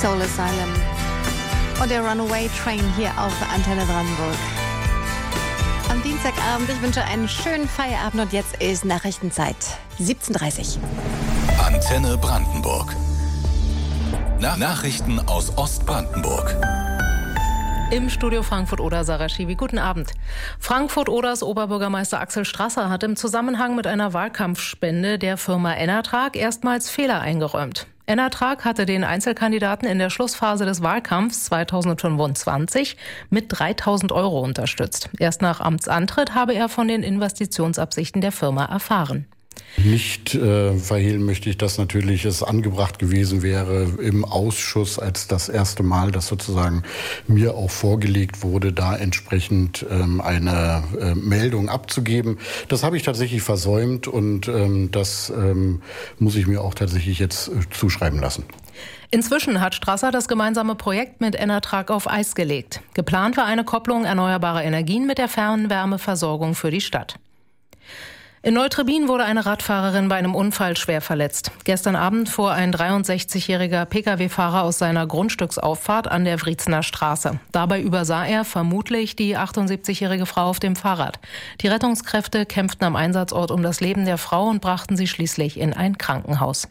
Soul Asylum und der Runaway Train hier auf Antenne Brandenburg. Am Dienstagabend, ich wünsche einen schönen Feierabend und jetzt ist Nachrichtenzeit, 17:30 Uhr. Antenne Brandenburg. Nachrichten aus Ostbrandenburg. Im Studio Frankfurt-Oder, Sarah Schiwi. Guten Abend. Frankfurt-Oders Oberbürgermeister Axel Strasser hat im Zusammenhang mit einer Wahlkampfspende der Firma Enertrag erstmals Fehler eingeräumt. Enertrag hatte den Einzelkandidaten in der Schlussphase des Wahlkampfs 2025 mit 3.000 € unterstützt. Erst nach Amtsantritt habe er von den Investitionsabsichten der Firma erfahren. Nicht verhehlen möchte ich, dass natürlich es angebracht gewesen wäre, im Ausschuss als das erste Mal, dass sozusagen mir auch vorgelegt wurde, da entsprechend eine Meldung abzugeben. Das habe ich tatsächlich versäumt und das muss ich mir auch tatsächlich jetzt zuschreiben lassen. Inzwischen hat Strasser das gemeinsame Projekt mit Enertrag auf Eis gelegt. Geplant war eine Kopplung erneuerbarer Energien mit der Fernwärmeversorgung für die Stadt. In Neutribin wurde eine Radfahrerin bei einem Unfall schwer verletzt. Gestern Abend fuhr ein 63-jähriger Pkw-Fahrer aus seiner Grundstücksauffahrt an der Wriezener Straße. Dabei übersah er vermutlich die 78-jährige Frau auf dem Fahrrad. Die Rettungskräfte kämpften am Einsatzort um das Leben der Frau und brachten sie schließlich in ein Krankenhaus.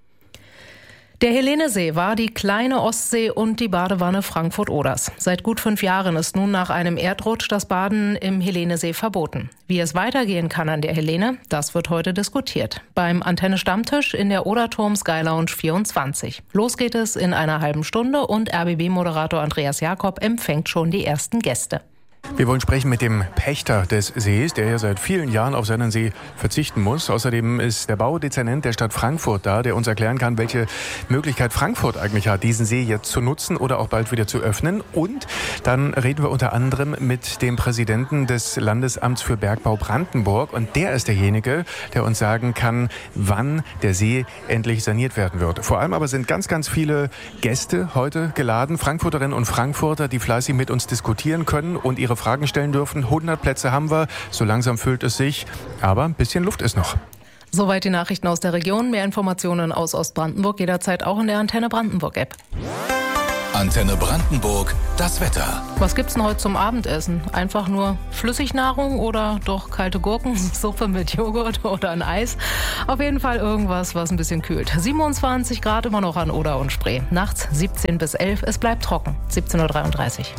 Der Helenesee war die kleine Ostsee und die Badewanne Frankfurt-Oders. Seit gut 5 Jahren ist nun nach einem Erdrutsch das Baden im Helenesee verboten. Wie es weitergehen kann an der Helene, das wird heute diskutiert. Beim Antenne-Stammtisch in der Oderturm Sky Lounge 24. Los geht es in einer halben Stunde und RBB-Moderator Andreas Jakob empfängt schon die ersten Gäste. Wir wollen sprechen mit dem Pächter des Sees, der ja seit vielen Jahren auf seinen See verzichten muss. Außerdem ist der Baudezernent der Stadt Frankfurt da, der uns erklären kann, welche Möglichkeit Frankfurt eigentlich hat, diesen See jetzt zu nutzen oder auch bald wieder zu öffnen. Und dann reden wir unter anderem mit dem Präsidenten des Landesamts für Bergbau Brandenburg. Und der ist derjenige, der uns sagen kann, wann der See endlich saniert werden wird. Vor allem aber sind ganz, ganz viele Gäste heute geladen, Frankfurterinnen und Frankfurter, die fleißig mit uns diskutieren können und ihre Fragen stellen dürfen. 100 Plätze haben wir, so langsam füllt es sich, aber ein bisschen Luft ist noch. Soweit die Nachrichten aus der Region. Mehr Informationen aus Ostbrandenburg jederzeit auch in der Antenne Brandenburg App. Antenne Brandenburg, das Wetter. Was gibt's denn heute zum Abendessen? Einfach nur Flüssignahrung oder doch kalte Gurken, Suppe mit Joghurt oder ein Eis? Auf jeden Fall irgendwas, was ein bisschen kühlt. 27 Grad immer noch an Oder und Spree. Nachts 17 bis 11, es bleibt trocken. 17:33 Uhr.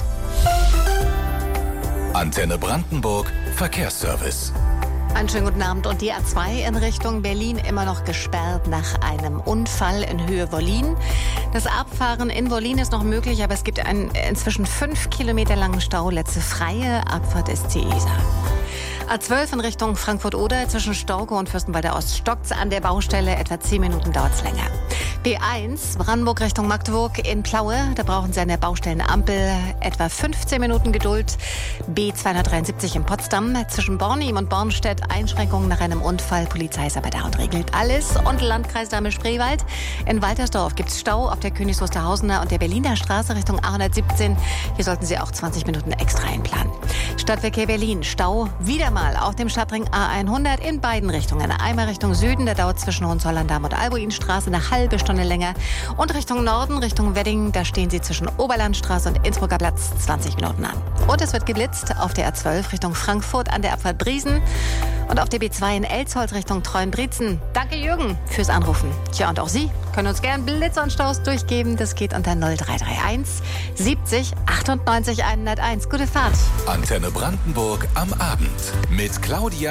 Antenne Brandenburg, Verkehrsservice. Einen schönen guten Abend. Und die A2 in Richtung Berlin immer noch gesperrt nach einem Unfall in Höhe Wollin. Das Abfahren in Wollin ist noch möglich, aber es gibt einen inzwischen 5 Kilometer langen Stau. Letzte freie Abfahrt ist die Isar. A12 in Richtung Frankfurt-Oder zwischen Stauke und Fürstenwalder Ost stockt's an der Baustelle. Etwa 10 Minuten dauert's länger. B1 Brandenburg Richtung Magdeburg in Plaue. Da brauchen Sie an der Baustellenampel etwa 15 Minuten Geduld. B273 in Potsdam zwischen Bornim und Bornstedt Einschränkungen nach einem Unfall. Polizei ist aber da und regelt alles. Und Landkreis Dahme-Spreewald. In Waltersdorf gibt's Stau auf der Königs-Wusterhausener und der Berliner Straße Richtung A117. Hier sollten Sie auch 20 Minuten extra einplanen. Stadtverkehr Berlin. Stau wieder mal auf dem Stadtring A100 in beiden Richtungen. Einmal Richtung Süden, da dauert zwischen Hohenzollern-Damm und Albuinstraße eine halbe Stunde länger. Und Richtung Norden, Richtung Wedding, da stehen Sie zwischen Oberlandstraße und Innsbrucker Platz 20 Minuten an. Und es wird geblitzt auf der A12 Richtung Frankfurt an der Abfahrt Briesen und auf der B2 in Elsholz Richtung Treuenbrietzen. Danke Jürgen fürs Anrufen. Tja, und auch Sie können uns gern Blitz und Staus durchgeben. Das geht unter 0331 70 98 101. Gute Fahrt. Antenne Brandenburg am Abend mit Claudia